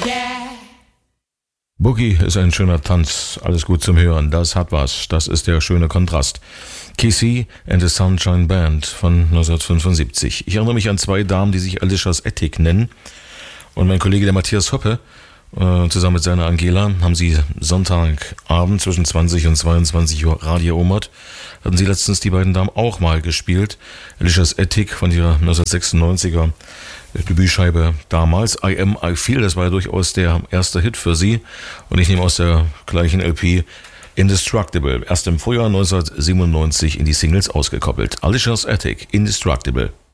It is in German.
Boogie ist ein schöner Tanz, alles gut zum Hören, das hat was, das ist der schöne Kontrast. Casey and the Sunshine Band von 1975. Ich erinnere mich an zwei Damen, die sich Alicia's Attic nennen. Und mein Kollege, der Matthias Hoppe, zusammen mit seiner Angela, haben sie Sonntagabend zwischen 20 und 22 Uhr Radio Omert. Hatten sie letztens die beiden Damen auch mal gespielt. Alicia's Attic von ihrer 1996er Debütscheibe damals. I Am, I Feel, das war ja durchaus der erste Hit für sie. Und ich nehme aus der gleichen LP Indestructible, erst im Frühjahr 1997 in die Singles ausgekoppelt. Alicia's Attic, Indestructible.